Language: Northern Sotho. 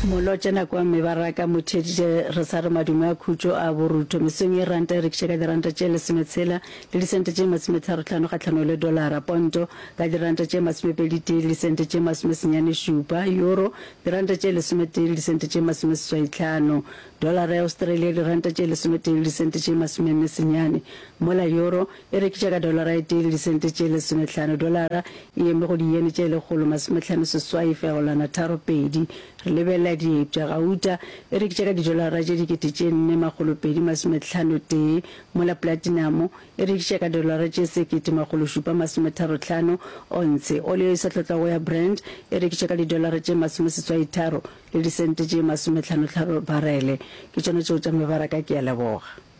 Molo tjena kwa mebaraka mothedije re sa re madumo a khutso a boruto mesong e ranta re ksheka di ranta tše lesemetsela le disente tše masometharo-hlano kgahlano le dolara, ponto ka di ranta tše masomepedi le disente tše masomesenyane šupa, euro di ranta tše lesometee le disente tše masomeseswaihlano, dolara ya Australia di ranta tše lesometee le disente tše masomesenyane, mola euro e rekiša ka dolara e tee le disente tše lesomehlano, dolara e eme go diene tše lekgolo masomehlano seswai fegolana tharo pedi, re lebella diepša gauta e rekiša ka didolara tše dikete tše 4,250 tee, mola platinum e rekiša ka dolara tše 7,735 onse, oleo e sa tlotlago ya Brent e rekiša ka didolara tše 33 le disente tše 53 barele. Ke tšona tšeo tša mebaraka ke a leboga.